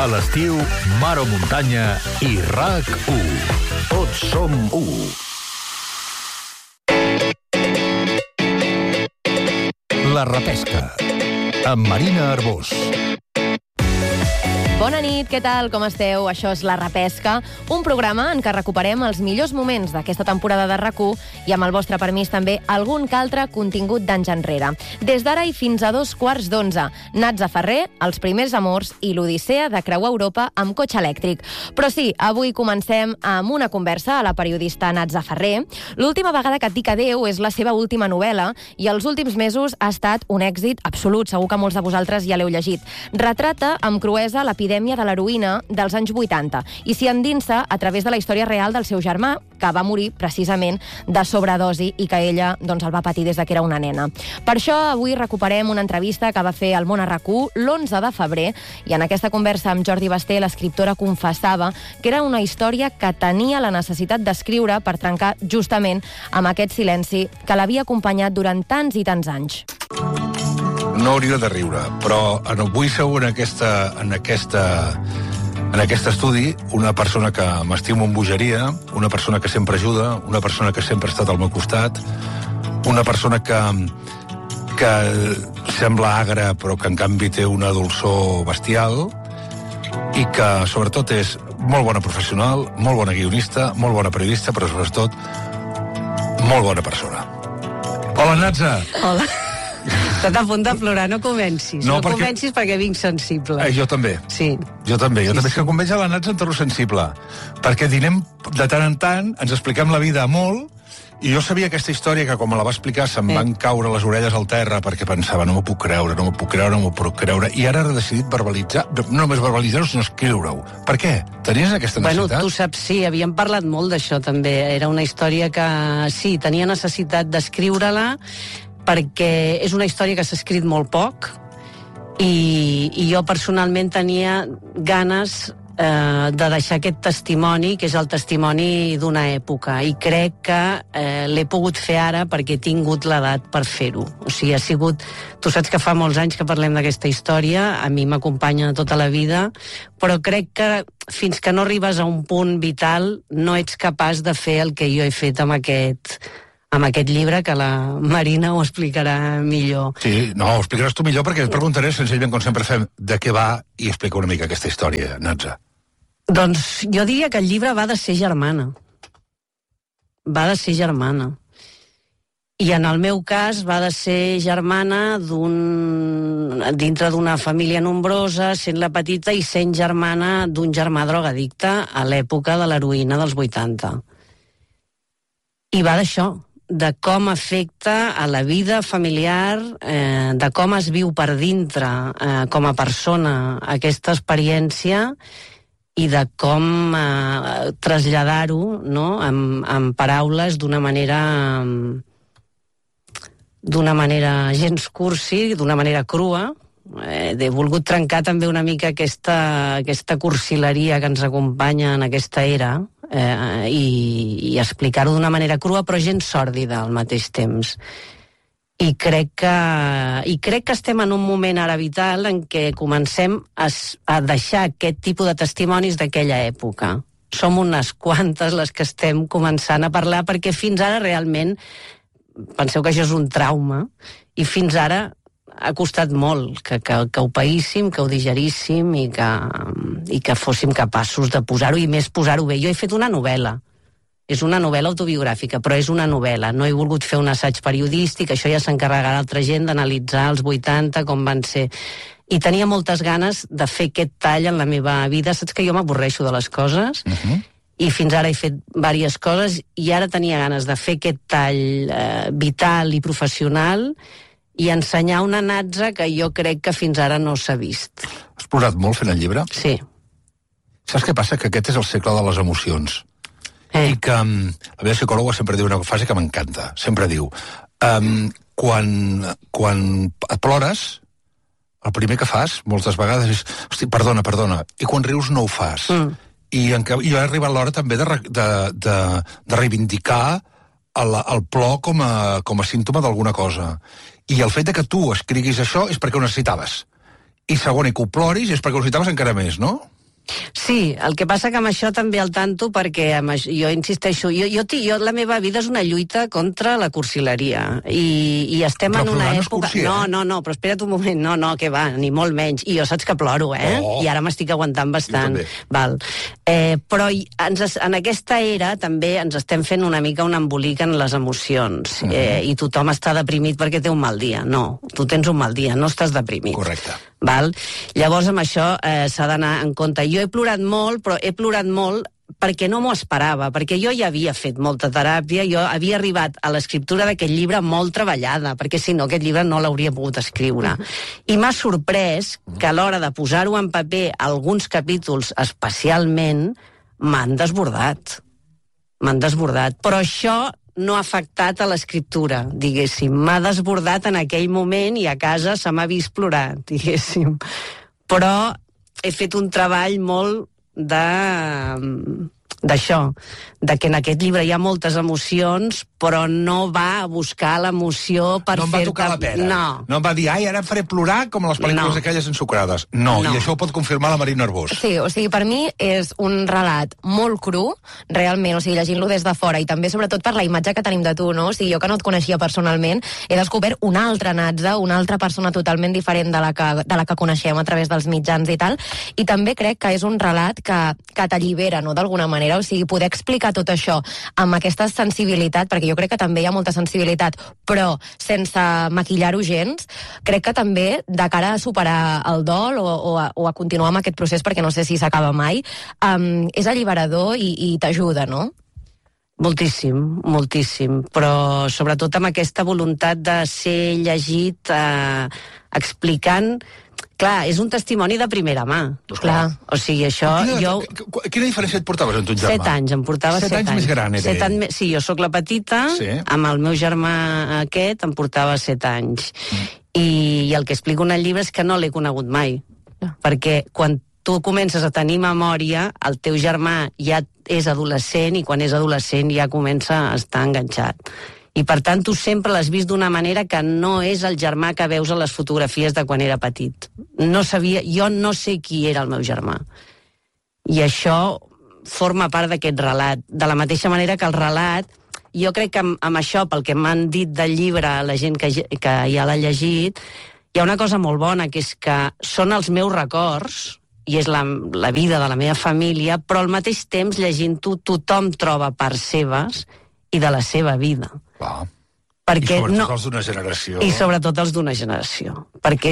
A l'estiu, mar o muntanya i RAC1. Tots som u. La repesca, amb Marina Arbós. Bona nit, què tal, com esteu? Això és La Repesca, un programa en què recuperem els millors moments d'aquesta temporada de RAC1 i, amb el vostre permís, també algun que altre contingut d'anys enrere. Des d'ara i fins a 2:15, Nats a Ferrer, Els primers amors i l'Odissea de creuar Europa amb cotxe elèctric. Però sí, avui comencem amb una conversa a la periodista Nats a Ferrer. L'última vegada que et dic adeu és la seva última novel·la i els últims mesos ha estat un èxit absolut, segur que molts de vosaltres ja l'heu llegit. Retrata amb cruesa l'epidèmia de l'heroïna dels anys 80 i s'hi endinsa a través de la història real del seu germà, que va morir precisament de sobredosi i que ella el va patir des que era una nena. Per això avui recuperem una entrevista que va fer al Món a RAC1 l'11 de febrer i en aquesta conversa amb Jordi Basté l'escriptora confessava que era una història que tenia la necessitat d'escriure per trencar justament amb aquest silenci que l'havia acompanyat durant tants i tants anys. No hauria de riure, però avui sou en aquest estudi una persona que m'estimo amb bogeria, una persona que sempre ajuda, una persona que sempre ha estat al meu costat, una persona que sembla agra però que en canvi té una dolçor bestial i que sobretot és molt bona professional, molt bona guionista, molt bona periodista, però sobretot molt bona persona. Hola, Natza! Hola. Estàs a punt de plorar, no comencis. No comencis perquè vinc sensible. Jo també. Sí. Jo també. És que quan veig a la Natza em torno sensible. Perquè dinem de tant en tant, ens expliquem la vida molt, i jo sabia aquesta història que, com me la va explicar, se'm van caure les orelles al terra perquè pensava, no m'ho puc creure, i ara he decidit verbalitzar, no només verbalitzar-ho, sinó escriure-ho. Per què? Tenies aquesta necessitat? Bueno, tu saps, sí, havíem parlat molt d'això també. Era una història que, sí, tenia necessitat d'escriure-la, perquè és una història que s'ha escrit molt poc i jo personalment tenia ganes de deixar aquest testimoni, que és el testimoni d'una època, i crec que l'he pogut fer ara perquè he tingut l'edat per fer-ho. O sigui, ha sigut... Tu saps que fa molts anys que parlem d'aquesta història, a mi m'acompanya tota la vida, però crec que fins que no arribes a un punt vital no ets capaç de fer el que jo he fet amb aquest llibre, que la Marina ho explicarà millor. Sí, no, ho explicaràs tu millor, perquè et preguntaré, senzillament, com sempre fem, de què va, i explica una mica aquesta història, Natza. Doncs jo diria que el llibre va de ser germana. Va de ser germana. I en el meu cas va de ser germana dintre d'una família nombrosa, sent la petita i sent germana d'un germà drogadicte a l'època de l'heroïna dels 80. I va d'això, de com afecta a la vida familiar, de com es viu per dintre com a persona aquesta experiència i de com traslladar-ho, no?, amb paraules d'una manera gens cursi, d'una manera crua. He volgut trencar també una mica aquesta cursileria que ens acompanya en aquesta era i explicar-ho d'una manera crua però gens sòrdida al mateix temps. I crec que estem en un moment ara vital en què comencem a deixar aquest tipus de testimonis d'aquella època. Som unes quantes les que estem començant a parlar, perquè fins ara realment, penseu que això és un trauma, i fins ara ha costat molt que ho paíssim, que ho digeríssim i que fóssim capaços de posar-ho, i més posar-ho bé. Jo he fet una novel·la. És una novel·la autobiogràfica, però és una novel·la. No he volgut fer un assaig periodístic, això ja s'encarregarà altra gent d'analitzar els 80, com van ser. I tenia moltes ganes de fer aquest tall en la meva vida. Saps que jo m'avorreixo de les coses? I fins ara he fet diverses coses, i ara tenia ganes de fer aquest tall vital i professional i ensenyar una Natza que jo crec que fins ara no s'ha vist. Has plorat molt fent el llibre? Sí. Saps què passa? Que aquest és el segle de les emocions. I que la meva psicòloga sempre diu una frase que m'encanta. Sempre diu, quan et plores, el primer que fas, moltes vegades, és hosti, perdona, i quan rius no ho fas. I ha arribat l'hora també de reivindicar el plor com a símptoma d'alguna cosa. I el fet que tu escriguis això és perquè ho necessitaves. I segon, i que ho ploris és perquè ho necessitaves encara més, no? Sí, el que passa que amb això també al tanto, perquè jo insisteixo, jo la meva vida és una lluita contra la cursileria, i estem en una època... No, però espera't un moment, no, que va, ni molt menys, i jo saps que ploro, i ara m'estic aguantant bastant. Val. Però en aquesta era també ens estem fent una mica un embolic en les emocions, i tothom està deprimit perquè té un mal dia. No, tu tens un mal dia, no estàs deprimit. Correcte. Val? Llavors amb això s'ha d'anar en compte. Jo he plorat molt, però he plorat molt perquè no m'ho esperava, perquè jo ja havia fet molta teràpia, jo havia arribat a l'escriptura d'aquest llibre molt treballada, perquè si no aquest llibre no l'hauria pogut escriure. I m'ha sorprès que a l'hora de posar-ho en paper, alguns capítols especialment, m'han desbordat. Però això no ha afectat a l'escriptura, diguéssim. M'ha desbordat en aquell moment i a casa se m'ha vist plorar, diguéssim. Però he fet un treball molt d'això, de que en aquest llibre hi ha moltes emocions, però no va a buscar l'emoció per fer-te... No em va tocar la pera. No em va dir, ara em faré plorar com les pel·lícules aquelles ensucrades. No, i això ho pot confirmar la Marina Arbós. Sí, o sigui, per mi és un relat molt cru, realment, o sigui, llegint-lo des de fora, i també sobretot per la imatge que tenim de tu, no? O sigui, jo que no et coneixia personalment, he descobert una altra Natza, una altra persona totalment diferent de la que coneixem a través dels mitjans i tal, i també crec que és un relat que t'allibera, no?, d'alguna manera, o sigui, poder explicar tot això amb aquesta sensibilitat, perquè jo crec que també hi ha molta sensibilitat, però sense maquillar-ho gens, crec que també de cara a superar el dol o a continuar amb aquest procés, perquè no sé si s'acaba mai, és alliberador i t'ajuda, no? Moltíssim, però sobretot amb aquesta voluntat de ser llegit explicant... Clar, és un testimoni de primera mà. Clar. O sigui, això... Quina diferència et portaves amb ton germà? 7 anys, em portava 7 anys. 7 anys més gran era ell. Sí, jo sóc la petita, amb el meu germà aquest em portava 7 anys. I el que explico en el llibre és que no l'he conegut mai. Perquè quan tu comences a tenir memòria, el teu germà ja és adolescent, i quan és adolescent ja comença a estar enganxat. I per tant tu sempre l'has vist d'una manera que no és el germà que veus a les fotografies de quan era petit. Jo no sé qui era el meu germà. I això forma part d'aquest relat. De la mateixa manera que el relat, jo crec que amb això, pel que m'han dit del llibre, la gent que ja l'ha llegit, hi ha una cosa molt bona, que és que són els meus records, i és la vida de la meva família, però al mateix temps, llegint-ho, tothom troba parts seves i de la seva vida. Clar. Perquè I sobretot els d'una generació. I sobretot els d'una generació. Perquè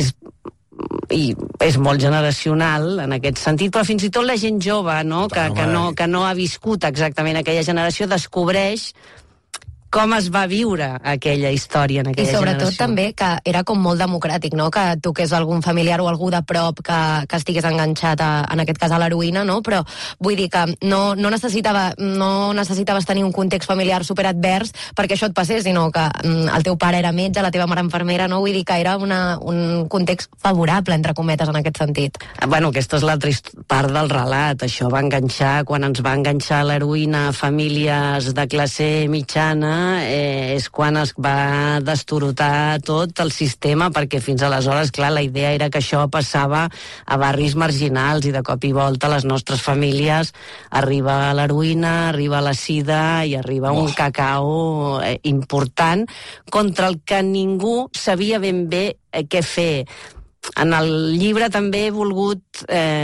és molt generacional en aquest sentit, però fins i tot la gent jove, no? Que no ha viscut exactament aquella generació, descobreix com es va viure aquella història en aquella generació. I sobretot també que era com molt democràtic, no? Que toqués algun familiar o algú de prop que estigués enganxat, en aquest cas a l'heroïna, no? Però vull dir que no necessitaves tenir un context familiar superadvers perquè això et passés, sinó que el teu pare era metge, la teva mare infermera, no? Vull dir que era un context favorable, entre cometes, en aquest sentit. Bueno, aquesta és l'altra part del relat. Això va enganxar, quan ens va enganxar l'heroïna a famílies de classe mitjana, és quan es va destorotar tot el sistema, perquè fins aleshores, clar, la idea era que això passava a barris marginals, i de cop i volta a les nostres famílies arriba l'heroïna, arriba la sida i arriba un cacau important, contra el que ningú sabia ben bé què fer. En el llibre també he volgut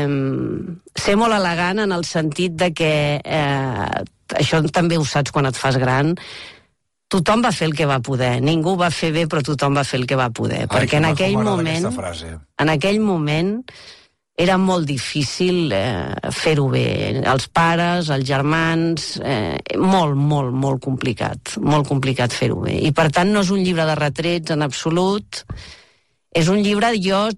ser molt elegant en el sentit de que això també ho saps quan et fas gran. Tothom va fer el que va poder. Ningú va fer bé, però tothom va fer el que va poder. Perquè en aquell moment era molt difícil fer-ho bé. Els pares, els germans, molt complicat. Molt complicat fer-ho bé. I per tant no és un llibre de retrets en absolut. És un llibre,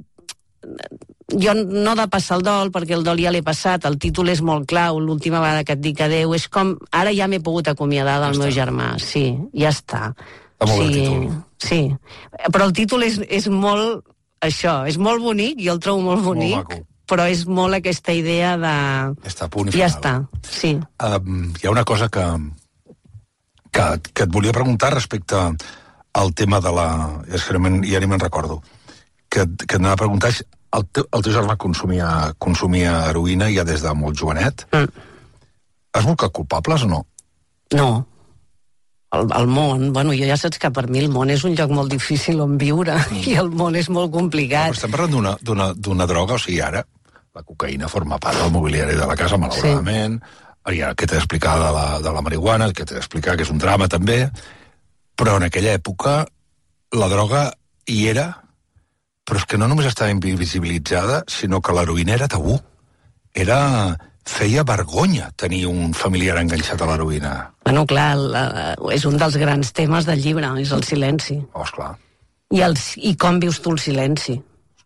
jo no de passar el dol, perquè el dol ja l'he passat, el títol és molt clau, l'última vegada que et dic adeu, és com, ara ja m'he pogut acomiadar del meu germà, sí, ja està. Sí, però el títol és molt això, és molt bonic, jo el trobo molt bonic, però és molt aquesta idea de... Està a punt i final. Ja està, sí. Hi ha una cosa que et volia preguntar respecte al tema de la... Ja ni me'n recordo. Que et anava a preguntar el teu germà consumia heroïna ja des de molt jovenet. Has buscat culpables o no? No. El món, bueno, jo ja saps que per mi el món és un lloc molt difícil on viure i el món és molt complicat. Però estem parlant d'una droga, o sigui, ara la cocaïna forma part del mobiliari de la casa, malauradament. Sí. Què t'he d'explicar de la marihuana, què t'he d'explicar, que és un drama també, però en aquella època la droga hi era, però és que no només estava invisibilitzada, sinó que l'heroïna era tabú. Feia vergonya tenir un familiar enganxat a l'heroïna. Bueno, clar, és un dels grans temes del llibre, és el silenci. Oh, esclar. I com vius tu el silenci?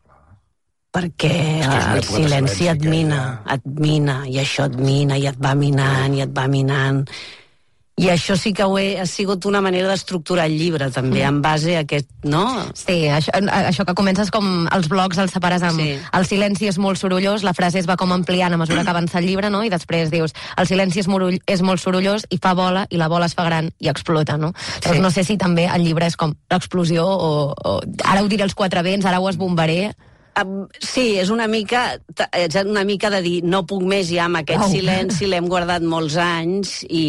Perquè el silenci et mina, i això et mina, i et va minant, i et va minant. I això sí que ha sigut una manera d'estructurar el llibre, també, en base a aquest, no? Sí, això que comences com els blocs els separes amb el silenci és molt sorollós, la frase es va com ampliant a mesura que avança el llibre, no? I després dius, el silenci és molt sorollós i fa bola, i la bola es fa gran i explota, no? Llavors no sé si també el llibre és com l'explosió o ara ho diré als quatre vents, ara ho esbombaré. Sí, és una mica de dir no puc més ja amb aquest silenci, l'hem guardat molts anys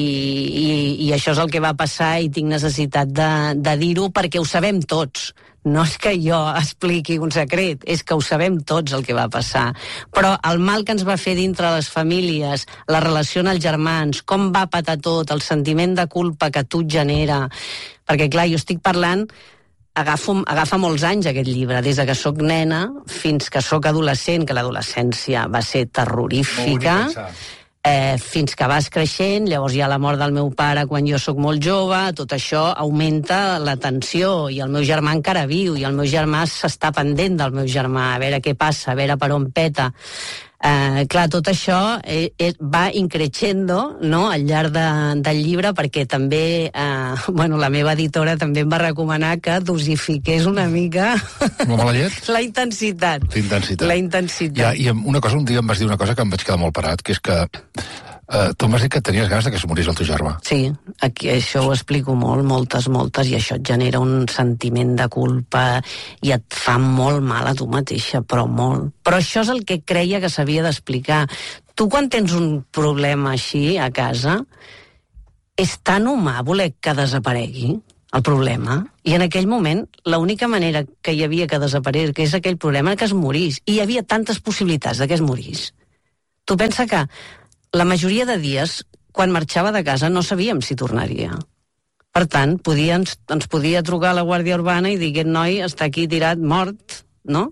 i això és el que va passar i tinc necessitat de dir-ho perquè ho sabem tots. No és que jo expliqui un secret, és que ho sabem tots el que va passar. Però el mal que ens va fer dintre les famílies, la relació amb els germans, com va patar tot, el sentiment de culpa que tu et genera, perquè clar, jo estic parlant... Agafa molts anys aquest llibre, des que sóc nena fins que sóc adolescent, que l'adolescència va ser terrorífica, fins que vas creixent, llavors hi ha la mort del meu pare quan jo sóc molt jove, tot això augmenta la tensió, i el meu germà encara viu, i el meu germà s'està pendent del meu germà, a veure què passa, a veure per on peta. Clar, tot això va increixendo, no?, al llarg del llibre, perquè també la meva editora també em va recomanar que dosifiqués una mica la intensitat. La intensitat. I una cosa, un dia em vas dir una cosa que em vaig quedar molt parat, que és que tu m'has dit que tenies ganes que es morís el teu germà. Sí, aquí això ho explico moltes, i això et genera un sentiment de culpa i et fa molt mal a tu mateixa, però molt. Però això és el que creia que s'havia d'explicar. Tu quan tens un problema així a casa, és tan humà voler que desaparegui el problema, i en aquell moment l'única manera que hi havia que desaparegués que és aquell problema que es morís, i hi havia tantes possibilitats de que es morís. Tu pensa que la majoria de dies, quan marxava de casa, no sabíem si tornaria. Per tant, ens podia trucar a la Guàrdia Urbana i dir aquest noi està aquí tirat, mort, no?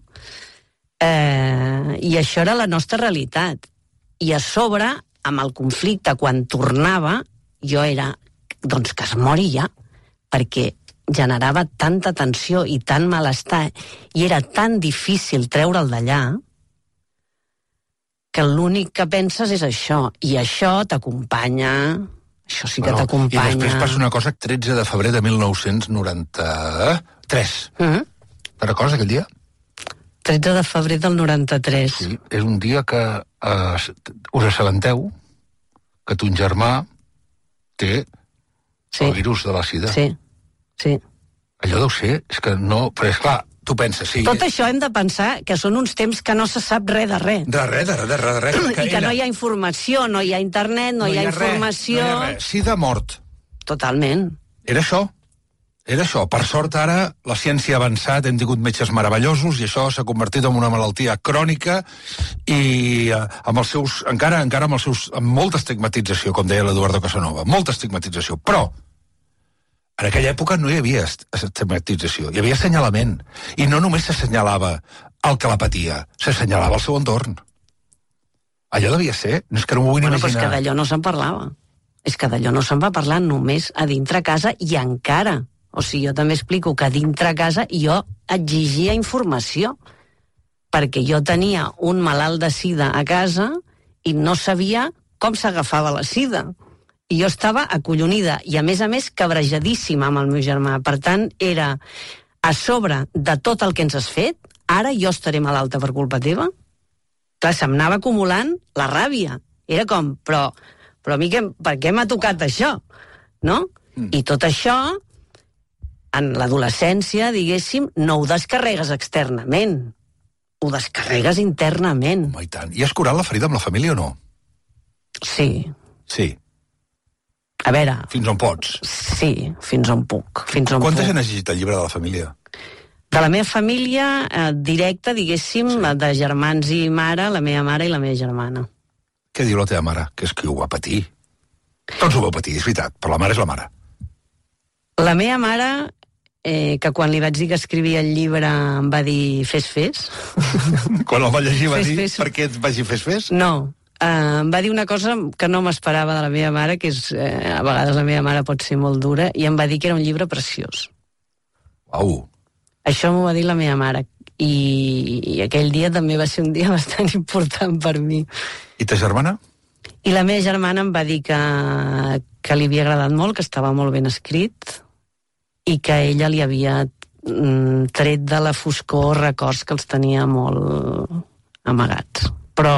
I això era la nostra realitat. I a sobre, amb el conflicte, quan tornava, jo era, doncs que es mori ja, perquè generava tanta tensió i tant malestar, i era tan difícil treure'l d'allà, que l'únic que penses és això, i això t'acompanya, això sí que t'acompanya. I després passa una cosa, 13 de febrer de 1993. Te'n recordes aquell dia? 13 de febrer del 93. Sí, és un dia que us assabenteu que ton germà té el virus de la sida. Sí. Allò deu ser, és que no... Però és clar, tu penses, sí... Tot això hem de pensar que són uns temps que no se sap res de res. De res. I que no hi ha informació, no hi ha internet, no hi ha informació... No hi ha res. Sida mort. Totalment. Era això. Per sort, ara, la ciència ha avançat, hem tingut metges meravellosos, i això s'ha convertit en una malaltia crònica, i amb els seus... Encara amb els seus... amb molta estigmatització, com deia l'Eduardo Casanova. Molta estigmatització. Però en aquella època no hi havia estigmatització, hi havia assenyalament. I no només s'assenyalava el que la patia, s'assenyalava el seu entorn. Allò devia ser, no és que no m'ho vull imaginar. Però és que d'allò no se'n parlava. És que d'allò no se'n va parlar només a dintre casa, i encara. O sigui, jo també explico que a dintre casa jo exigia informació, perquè jo tenia un malalt de sida a casa i no sabia com s'agafava la sida. I jo estava acollonida i, a més, cabrejadíssima amb el meu germà. Per tant, era a sobre de tot el que ens has fet, ara jo estaré malalta per culpa teva? Clar, se'm anava acumulant la ràbia. Era com, però a mi per què m'ha tocat això? No? I tot això, en l'adolescència, diguéssim, no ho descarregues externament. ho descarregues internament. Home, i tant. I has curat la ferida amb la família o no? Sí. Sí. A veure... Fins on pots? Sí, fins on puc. Quanta gent has llegit el llibre de la família? De la meva família directa, diguéssim, de germans i mare, la meva mare i la meva germana. Què diu la teva mare? Que és que ho va patir. Tots ho vau patir, és veritat, però la mare és la mare. La meva mare, que quan li vaig dir que escrivia el llibre em va dir fes. Quan el va llegir va dir fes. Per què et vagi fes? No, em va dir una cosa que no m'esperava de la meva mare, que és, a vegades la meva mare pot ser molt dura, i em va dir que era un llibre preciós. Uau. Això m'ho va dir la meva mare, i aquell dia també va ser un dia bastant important per mi. I ta germana? I la meva germana em va dir que li havia agradat molt, que estava molt ben escrit, i que ella li havia tret de la foscor records que els tenia molt amagats. Però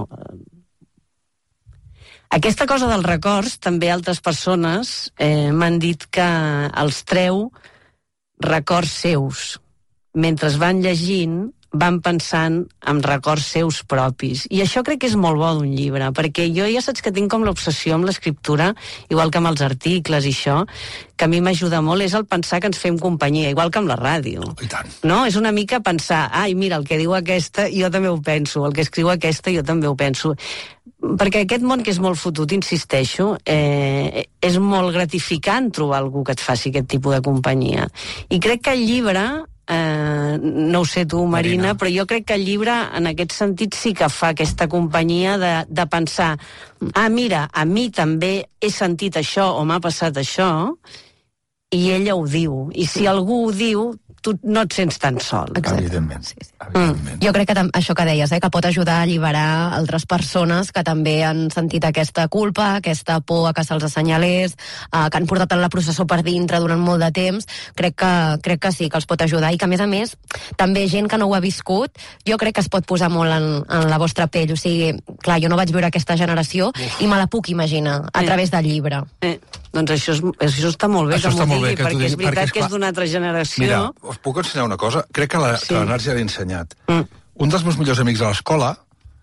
aquesta cosa dels records, també altres persones m'han dit que els treu records seus. Mentre van llegint, van pensant en records seus propis. I això crec que és molt bo d'un llibre, perquè jo ja saps que tinc com l'obsessió amb l'escriptura, igual que amb els articles i això, que a mi m'ajuda molt, és el pensar que ens fem companyia, igual que amb la ràdio. I tant. No? És una mica pensar, ai, mira, el que diu aquesta, jo també ho penso, el que escriu aquesta, jo també ho penso. Perquè aquest món, que és molt fotut, insisteixo, és molt gratificant trobar algú que et faci aquest tipus de companyia. I crec que el llibre... no ho sé tu, Marina, però jo crec que el llibre en aquest sentit sí que fa aquesta companyia de pensar, mira, a mi també he sentit això o m'ha passat això, i ella ho diu, i si algú ho diu tu no et sents tan sol. Exacte. Evidentment. Sí. Evidentment. Jo crec que això que deies, que pot ajudar a alliberar altres persones que també han sentit aquesta culpa, aquesta por a que se'ls assenyalés, que han portat la processó per dintre durant molt de temps. Crec que sí, que els pot ajudar. I que, a més, també gent que no ho ha viscut, jo crec que es pot posar molt en la vostra pell. O sigui, clar, jo no vaig viure aquesta generació i me la puc imaginar a través del llibre. Doncs això està molt bé, això que m'ho digui, que perquè és veritat que és d'una altra generació. Mira, us puc ensenyar una cosa? Crec que l'Arnars ja l'he ensenyat. Un dels meus millors amics a l'escola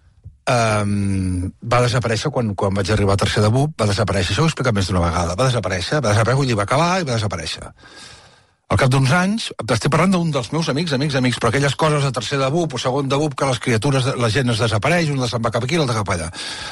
va desaparèixer quan vaig arribar a tercer de BUP, va desaparèixer. Això ho he explicat més d'una vegada. Va desaparèixer, vull dir, va acabar i va desaparèixer. Al cap d'uns anys, estic parlant d'un dels meus amics, però aquelles coses de tercer de BUP o segon de BUP, que les criatures, la gent es desapareix, un se'n va cap aquí i l'altre cap allà.